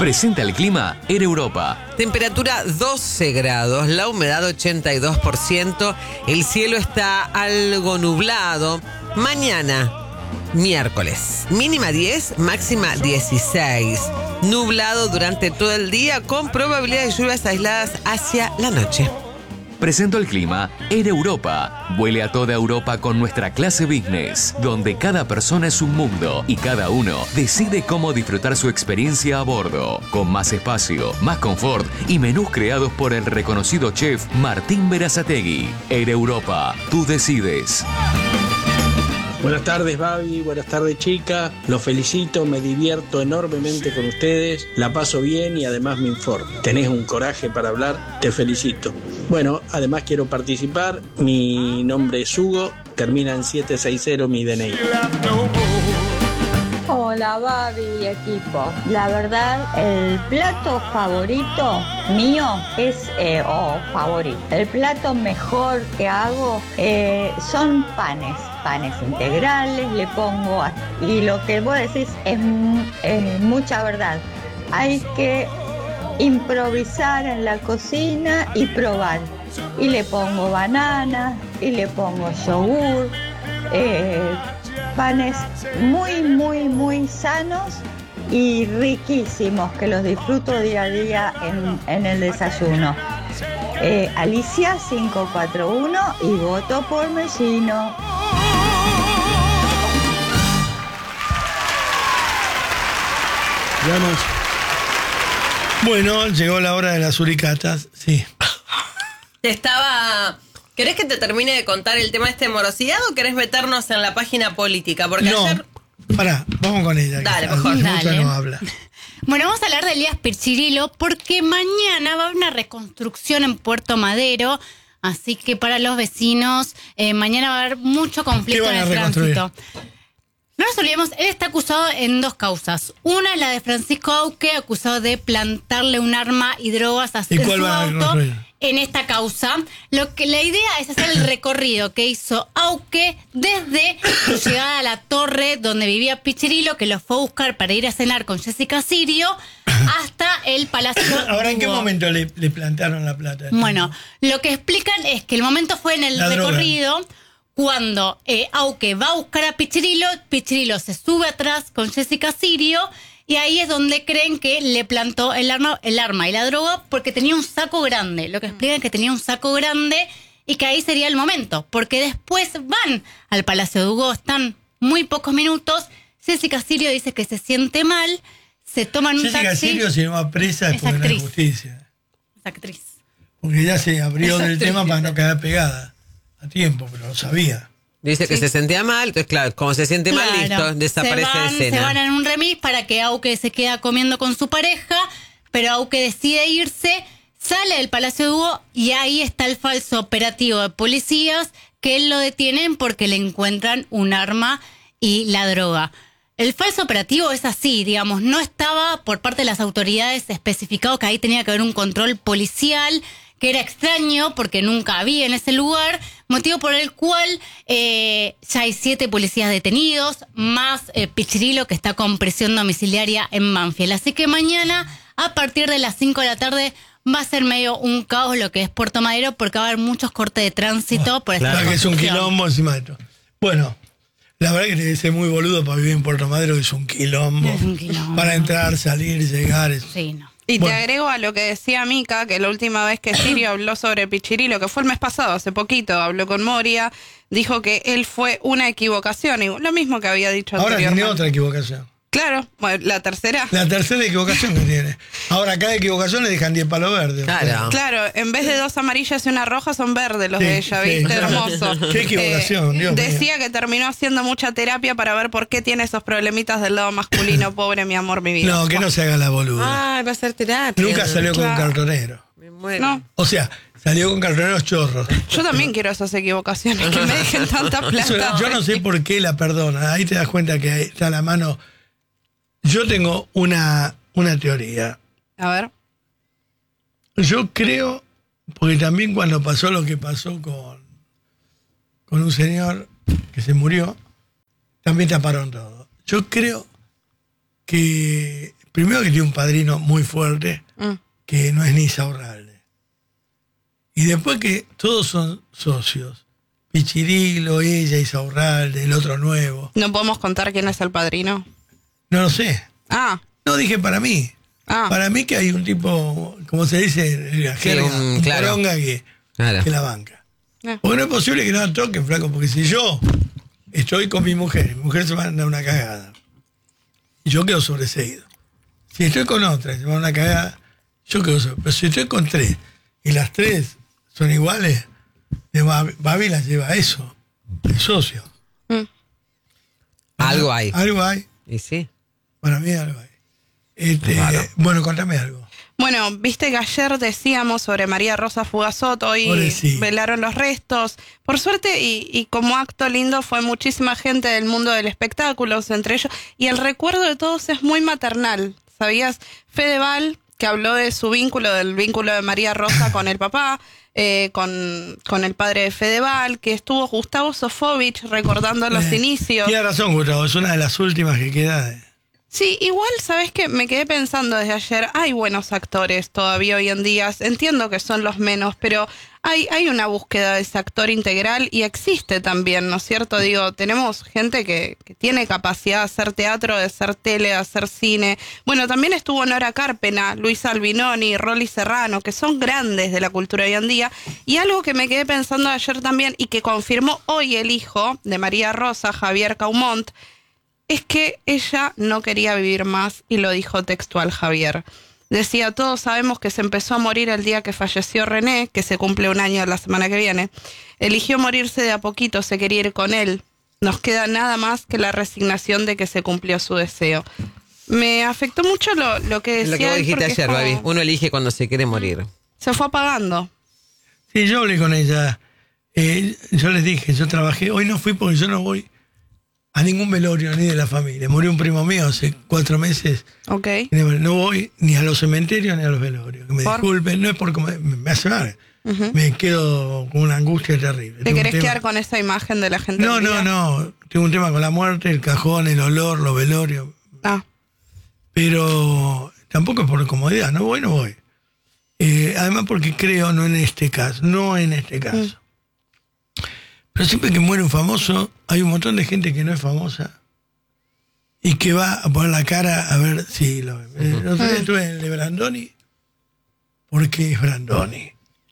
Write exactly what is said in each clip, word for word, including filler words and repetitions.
Presenta el clima en Europa. Temperatura doce grados, la humedad ochenta y dos por ciento, el cielo está algo nublado. Mañana, miércoles, mínima diez, máxima dieciséis. Nublado durante todo el día con probabilidad de lluvias aisladas hacia la noche. Presento el clima en Europa. Vuele a toda Europa con nuestra clase business, donde cada persona es un mundo y cada uno decide cómo disfrutar su experiencia a bordo, con más espacio, más confort y menús creados por el reconocido chef Martín Berazategui. En Europa, tú decides. Buenas tardes, Babi, buenas tardes, chica. Los felicito, me divierto enormemente con ustedes, la paso bien y además me informo. Tenés un coraje para hablar, te felicito. Bueno, además quiero participar, mi nombre es Hugo, termina en siete seis cero mi D N I. Hola, Babi, equipo. La verdad, el plato favorito mío es, eh, oh, favorito. El plato mejor que hago eh, son panes, panes integrales, le pongo, a, y lo que vos decís es, es mucha verdad. Hay que improvisar en la cocina y probar. Y le pongo banana, y le pongo yogur, eh, panes muy, muy, muy sanos y riquísimos, que los disfruto día a día en, en el desayuno. Eh, Alicia cinco cuatro uno y voto por Mellino. Vamos. Bueno, llegó la hora de las suricatas, sí. Te estaba... ¿Querés que te termine de contar el tema de este morosidad o querés meternos en la página política? Porque no, ayer... pará, vamos con ella. Dale, que mejor. Mucho Dale. no habla. Bueno, vamos a hablar de Elías Pichirilo porque mañana va a haber una reconstrucción en Puerto Madero, así que para los vecinos eh, mañana va a haber mucho conflicto ¿Qué en van a el reconstruir? tránsito. No nos olvidemos, él está acusado en dos causas. Una es la de Francisco Auque, acusado de plantarle un arma y drogas a ¿Y en cuál su va a auto. reconstruir? En esta causa, lo que la idea es hacer el recorrido que hizo Auque desde su llegada a la torre donde vivía Pichirilo, que lo fue a buscar para ir a cenar con Jessica Sirio, hasta el Palacio Ahora, ¿en qué Hugo. momento le, le plantaron la plata? Bueno, lo que explican es que el momento fue en el La droga. recorrido cuando eh, Auque va a buscar a Pichirilo, Pichirilo se sube atrás con Jessica Sirio y ahí es donde creen que le plantó el arma, el arma y la droga porque tenía un saco grande. Lo que explican es que tenía un saco grande y que ahí sería el momento, porque después van al Palacio de Hugo, están muy pocos minutos. Jessica Sirio dice que se siente mal, se toman un Jessica taxi. Sirio se llama presa Es por la actriz. justicia. Es actriz. Porque ya se abrió Es del actriz. tema para no quedar pegada a tiempo, pero lo sabía. Dice que Sí. se sentía mal, entonces claro, como se siente mal, Claro. listo, desaparece se van, de escena. Se van en un remis para que Auque se queda comiendo con su pareja, pero Auque decide irse, sale del Palacio de Hugo y ahí está el falso operativo de policías que él lo detienen porque le encuentran un arma y la droga. El falso operativo es así, digamos, no estaba por parte de las autoridades especificado que ahí tenía que haber un control policial, que era extraño porque nunca había en ese lugar, motivo por el cual eh, ya hay siete policías detenidos, más eh, Pichirilo que está con prisión domiciliaria en Banfield. Así que mañana, a partir de las cinco de la tarde, va a ser medio un caos lo que es Puerto Madero porque va a haber muchos cortes de tránsito por esta Claro que es un construcción. quilombo encima de todo. Bueno, la verdad que tiene que ser muy boludo para vivir en Puerto Madero, es un quilombo. Es un quilombo. Para entrar, salir, llegar. Es... Sí, no. Y Bueno. te agrego a lo que decía Mica, que la última vez que Sirio habló sobre Pichirilo, que fue el mes pasado, hace poquito, habló con Moria, dijo que él fue una equivocación, y lo mismo que había dicho Ahora tiene anteriormente. otra equivocación. Claro, bueno, la tercera. La tercera equivocación que tiene. Ahora, cada equivocación le dejan diez palos verdes. Claro. Claro, en vez de dos amarillas y una roja son verdes los Sí, de ella, sí, ¿viste? claro. Hermoso. Qué equivocación, Dios mío. Decía que terminó haciendo mucha terapia para ver por qué tiene esos problemitas del lado masculino. Pobre mi amor, mi vida. No, que no se haga la boluda. Ay, va a ser terapia. Nunca salió con un Claro. cartonero. Me muero. No, O sea, salió con cartoneros chorros. yo también quiero esas equivocaciones, que me dejen tanta Eso, plata. yo no sé por qué la perdonan. Ahí te das cuenta que ahí está la mano. Yo tengo una, una teoría. A ver. Yo creo, porque también cuando pasó lo que pasó con, con un señor que se murió, también taparon todo. Yo creo que primero que tiene un padrino muy fuerte, Mm. que no es ni Insaurralde. Y después que todos son socios. Pichirilo, ella, Insaurralde, el otro nuevo. ¿No podemos contar quién es el padrino? No lo sé. Ah, No dije para mí. ah. Para mí que hay un tipo, como se dice en la Sí, jerga, un- un claro. poronga que, Claro. que la banca. Eh. Porque no es posible que no la toquen, flaco, porque si yo estoy con mi mujer, mi mujer se va a dar una cagada, y yo quedo sobreseído. Si estoy con otra y se va a dar una cagada, yo quedo sobreseído. Pero si estoy con tres y las tres son iguales, de Babi, Babi las lleva a eso, el socio. Mm. Algo hay. Algo hay, Y sí. para mí algo hay. Este, Claro. bueno, contame algo. Bueno, viste que ayer decíamos sobre María Rosa Fugazot, hoy Pobrecita. velaron los restos. Por suerte, y, y como acto lindo, fue muchísima gente del mundo del espectáculo, entre ellos, y el recuerdo de todos es muy maternal, ¿sabías? Fedeval, que habló de su vínculo, del vínculo de María Rosa con el papá, eh, con, con el padre de Fedeval, que estuvo Gustavo Sofovich recordando los Eh, inicios. Tiene razón, Gustavo, es una de las últimas que queda. de- Sí, igual, ¿sabes qué? Me quedé pensando desde ayer, hay buenos actores todavía hoy en día, entiendo que son los menos, pero hay, hay una búsqueda de ese actor integral y existe también, ¿no es cierto? Digo, tenemos gente que, que tiene capacidad de hacer teatro, de hacer tele, de hacer cine. Bueno, también estuvo Nora Carpena, Luis Albinoni, Rolly Serrano, que son grandes de la cultura hoy en día. Y algo que me quedé pensando ayer también y que confirmó hoy el hijo de María Rosa, Javier Caumont, es que ella no quería vivir más y lo dijo textual Javier. Decía, todos sabemos que se empezó a morir el día que falleció René, que se cumple un año la semana que viene. Eligió morirse de a poquito, se quería ir con él. Nos queda nada más que la resignación de que se cumplió su deseo. Me afectó mucho lo, lo que Es decía lo que vos él, dijiste porque es ayer, como- Babi. Uno elige cuando se quiere morir. Se fue apagando. Sí, yo hablé con ella. Eh, yo les dije, yo trabajé. Hoy no fui porque yo no voy a ningún velorio ni de la familia. Murió un primo mío hace cuatro meses. Ok. No voy ni a los cementerios ni a los velorios. Que me ¿Por? disculpen, no es porque me, me hace mal. Me quedo con una angustia terrible. ¿Te Tengo un querés tema- quedar con esa imagen de la gente? No, del no, día? no. Tengo un tema con la muerte, el cajón, el olor, los velorios. Ah, Pero tampoco es por comodidad, no voy, no voy. Eh, además porque creo, no en este caso, no en este caso. Pero siempre que muere un famoso, hay un montón de gente que no es famosa y que va a poner la cara a ver si lo ven. Eh, El otro día estuve en el de Brandoni, porque es Brandoni.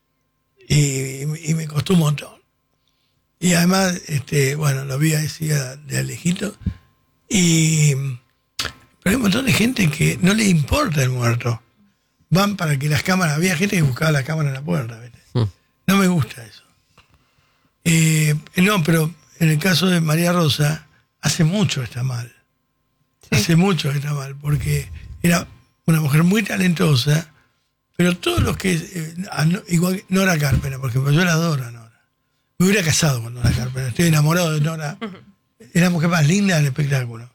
Y, y me costó un montón. Y además, este, bueno, lo vi así de, de lejito. Y pero hay un montón de gente que no le importa el muerto. Van para que las cámaras, había gente que buscaba la cámara en la puerta, ¿viste? Mm. No me gusta eso. Eh, no, pero en el caso de María Rosa, hace mucho está mal. Hace mucho está mal, porque era una mujer muy talentosa, pero todos los que, eh, a no- igual que Nora Carpena, por ejemplo, yo la adoro a Nora. Me hubiera casado con Nora Carpena, estoy enamorado de Nora. Es la mujer más linda del espectáculo.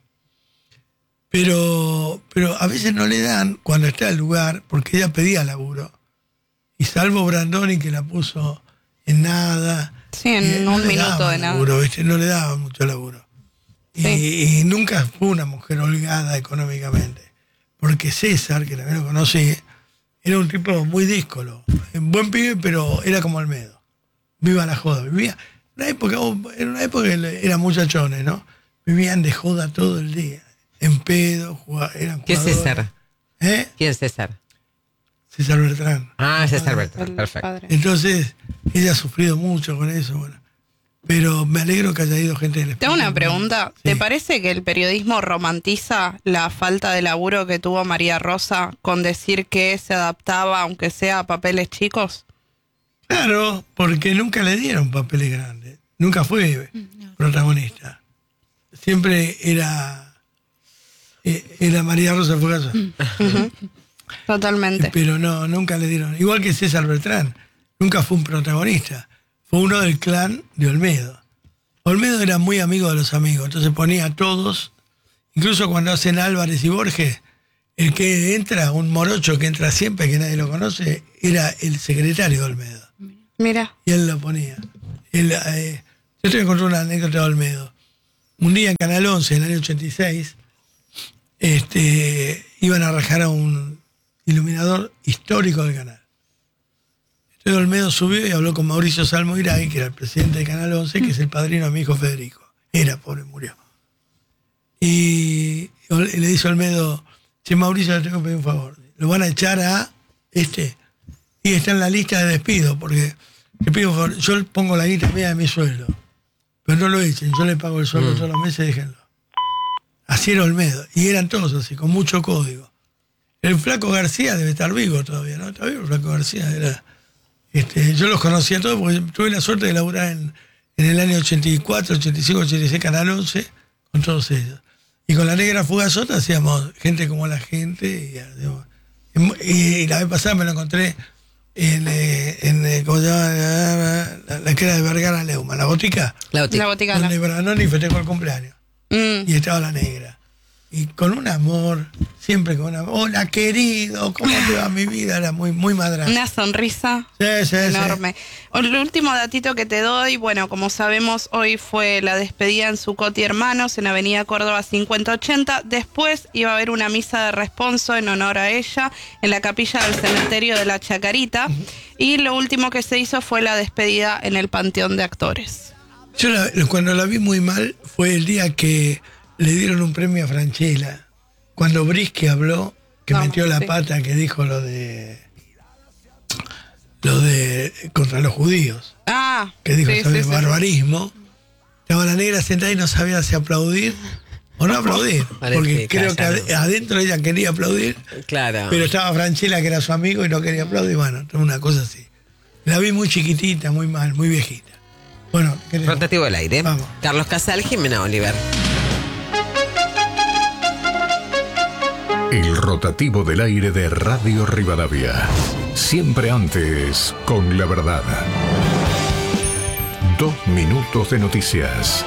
Pero, pero a veces no le dan cuando está el lugar, porque ella pedía laburo. Y salvo Brandoni que la puso en nada. sí, en eh, no un le minuto daban de nada. laburo, ¿viste? No le daban mucho laburo. Y, Sí. y nunca fue una mujer holgada económicamente. Porque César, que también lo conocí, era un tipo muy díscolo. Un buen pibe, pero era como Almedo. Viva la joda. Vivía. Una época, en una época eran muchachones, ¿no? Vivían de joda todo el día. En pedo, jugaba- eran ¿Qué es jugadores. César? ¿Eh? ¿Quién es César? César Bertrán. Ah, César Bertrán. El Perfecto. padre. Entonces, ella ha sufrido mucho con eso, bueno. Pero me alegro que haya ido gente del Tengo una espectáculo. pregunta. Sí. ¿Te parece que el periodismo romantiza la falta de laburo que tuvo María Rosa con decir que se adaptaba, aunque sea a papeles chicos? Claro, porque nunca le dieron papeles grandes. Nunca fue protagonista. Siempre era eh, era María Rosa Fugazot. Totalmente. Pero no, nunca le dieron. Igual que César Beltrán, nunca fue un protagonista. Fue uno del clan de Olmedo. Olmedo era muy amigo de los amigos, entonces ponía a todos, incluso cuando hacen Álvarez y Borges, el que entra, un morocho que entra siempre, que nadie lo conoce, era el secretario de Olmedo. Mira. Y él lo ponía. Él, eh, yo te voy a contar una anécdota de Olmedo. Un día en Canal once, en el año ochenta y seis, este, iban a rajar a un iluminador histórico del canal. Entonces Olmedo subió y habló con Mauricio Salmo Iray, que era el presidente del Canal once, que es el padrino de mi hijo Federico. Era, pobre, murió. Y le dice a Olmedo, che, Mauricio, le tengo que pedir un favor. Lo van a echar a este, y está en la lista de despido, porque le pido un favor, yo pongo la guita mía de mi sueldo, pero no lo echen, yo le pago el sueldo mm. todos los meses, déjenlo. Así era Olmedo, y eran todos así, con mucho código. El Flaco García debe estar vivo todavía, ¿no? Está vivo el Flaco García, era... Este, yo los conocía todos porque tuve la suerte de laburar en, en el año ochenta y cuatro, ochenta y cinco, ochenta y seis, Canal once, con todos ellos. Y con la Negra Fugazota hacíamos Gente como la gente. Y, y la vez pasada me lo encontré en, en ¿cómo se llama? La, la que era de Vergara Leumann, la botica. La botica. La botica. Donde Branoni festejó el cumpleaños. Mm. Y estaba la Negra. Y con un amor, siempre con un amor. Hola, querido, ¿cómo te va mi vida? Era muy, muy madrazo. Una sonrisa sí, sí, enorme. Sí. El último datito que te doy, bueno, como sabemos, hoy fue la despedida en Zuccotti Hermanos, en Avenida Córdoba cincuenta ochenta. Después iba a haber una misa de responso en honor a ella en la capilla del cementerio de la Chacarita. Y lo último que se hizo fue la despedida en el Panteón de Actores. Yo la, cuando la vi muy mal fue el día que le dieron un premio a Franchella. Cuando Brisky habló, que no, metió la sí. pata, que dijo lo de... Lo de... contra los judíos. Ah. Que dijo sí, sobre sí, barbarismo. Sí. Estaba la Negra sentada y no sabía si aplaudir o no aplaudir. Porque creo que ad, adentro ella quería aplaudir. Claro. Pero estaba Franchella, que era su amigo, y no quería aplaudir. Bueno, una cosa así. La vi muy chiquitita, muy mal, muy viejita. Bueno, queremos. Rotativo del aire. Vamos. Carlos Casal, Jimena Oliver. El rotativo del aire de Radio Rivadavia. Siempre antes, con la verdad. Dos minutos de noticias.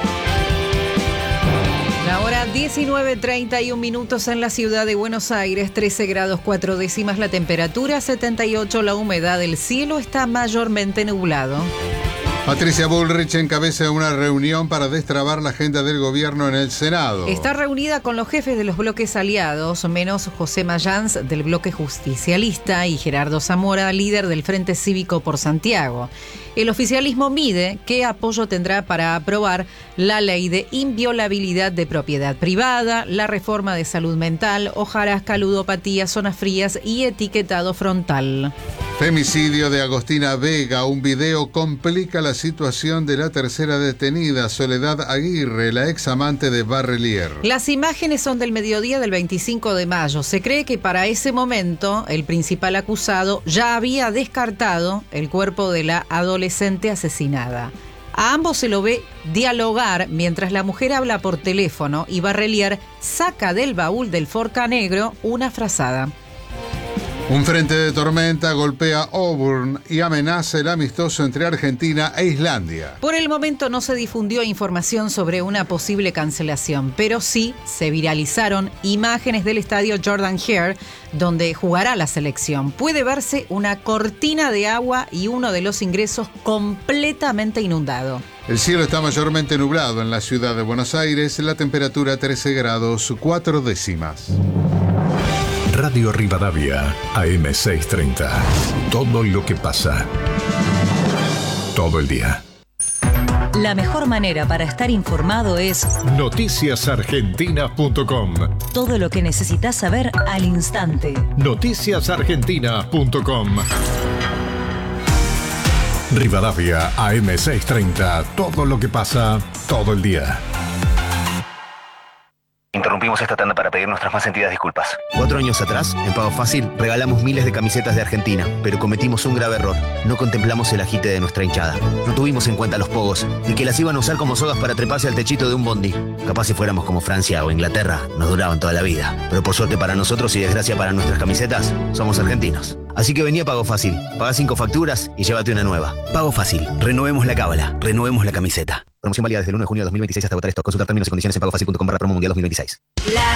La hora diecinueve treinta y un minutos en la ciudad de Buenos Aires, trece grados cuatro décimas la temperatura, setenta y ocho la humedad, el cielo está mayormente nublado. Patricia Bullrich encabeza una reunión para destrabar la agenda del gobierno en el Senado. Está reunida con los jefes de los bloques aliados, menos José Mayans del bloque justicialista y Gerardo Zamora, líder del Frente Cívico por Santiago. El oficialismo mide qué apoyo tendrá para aprobar la ley de inviolabilidad de propiedad privada, la reforma de salud mental, hojarasca, ludopatía, zonas frías y etiquetado frontal. Femicidio de Agostina Vega. Un video complica la situación de la tercera detenida, Soledad Aguirre, la ex amante de Barrelier. Las imágenes son del mediodía del veinticinco de mayo. Se cree que para ese momento el principal acusado ya había descartado el cuerpo de la adolescente asesinada. A ambos se lo ve dialogar mientras la mujer habla por teléfono y Barrelier saca del baúl del Forca negro una frazada. Un frente de tormenta golpea Auburn y amenaza el amistoso entre Argentina e Islandia. Por el momento no se difundió información sobre una posible cancelación, pero sí se viralizaron imágenes del estadio Jordan Hare, donde jugará la selección. Puede verse una cortina de agua y uno de los ingresos completamente inundado. El cielo está mayormente nublado en la ciudad de Buenos Aires, la temperatura trece grados cuatro décimas. Radio Rivadavia, A M seiscientos treinta. Todo lo que pasa. Todo el día. La mejor manera para estar informado es noticias argentinas punto com. Todo lo que necesitas saber al instante. noticias argentinas punto com. Rivadavia, A M seiscientos treinta. Todo lo que pasa, todo el día. Interrumpimos esta tanda para pedir nuestras más sentidas disculpas. Cuatro años atrás, en Pago Fácil, regalamos miles de camisetas de Argentina, pero cometimos un grave error. No contemplamos el agite de nuestra hinchada. No tuvimos en cuenta los pogos, y que las iban a usar como sogas para treparse al techito de un bondi. Capaz si fuéramos como Francia o Inglaterra, nos duraban toda la vida. Pero por suerte para nosotros y desgracia para nuestras camisetas, somos argentinos. Así que vení a Pago Fácil, paga cinco facturas y llévate una nueva. Pago Fácil, renovemos la cábala, renovemos la camiseta. Promoción válida desde el uno de junio de dos mil veintiséis hasta agotar esto. Consultar términos y condiciones en pagofacil punto com barra promo mundial dos mil veintiséis. La